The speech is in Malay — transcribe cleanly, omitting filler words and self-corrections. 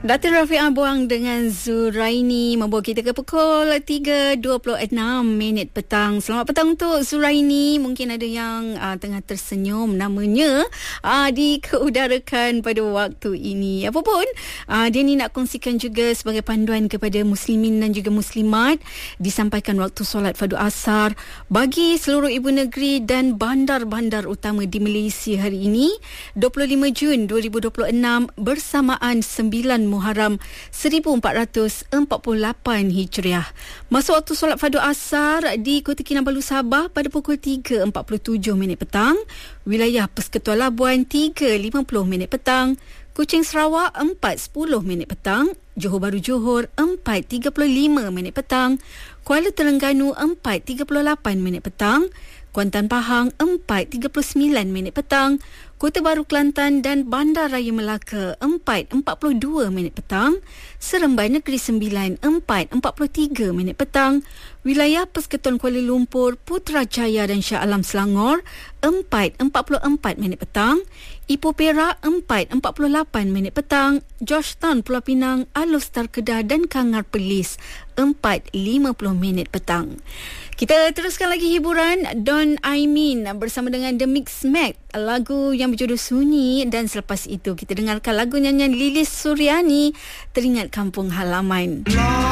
Datin Rafiq Buang dengan Zuraini membawa kita ke pukul 3.26 petang. Selamat petang untuk Zuraini. Mungkin ada yang tengah tersenyum namanya dikeudarakan pada waktu ini. Apapun, dia ni nak kongsikan juga sebagai panduan kepada muslimin dan juga muslimat. Disampaikan waktu solat fardu asar bagi seluruh ibu negeri dan bandar-bandar utama di Malaysia hari ini 25 Jun 2026 bersamaan 9 Muharram 1448 Hijriah. Masuk waktu solat fardu asar di Kota Kinabalu Sabah pada pukul 3.47 petang, wilayah Persekutuan Labuan 3.50 petang, Kuching Sarawak 4.10 petang, Johor Bahru Johor 4.35 petang, Kuala Terengganu 4.38 petang, Kuantan Pahang 4.39 petang, Kota Baru Kelantan dan Bandar Raya Melaka 4.42 petang, Seremban Negeri Sembilan 4.43 petang, wilayah Persekutuan Kuala Lumpur, Putrajaya dan Shah Alam Selangor 4.44 petang, Ipoh Perak 4.48 petang, Georgetown Pulau Pinang, Alor Star Kedah dan Kangar Perlis 4.50 petang. Kita teruskan lagi hiburan. Don Aimin bersama dengan The Mix Mag, lagu yang berjudul Sunyi, dan selepas itu kita dengarkan lagu nyanyian Lilis Suryani, Teringat Kampung Halaman.